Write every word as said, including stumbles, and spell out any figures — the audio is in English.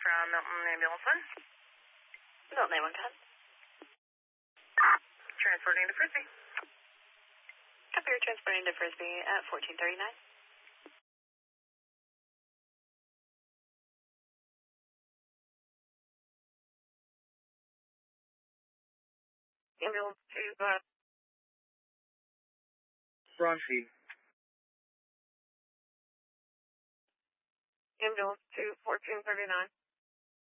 from Milton Ambulance one. Milton A one ten. Transporting to Frisbee. Copy, you're transporting to Frisbee at fourteen thirty-nine. Ambulance to, uh, Bronchi. ambulance to fourteen thirty-nine.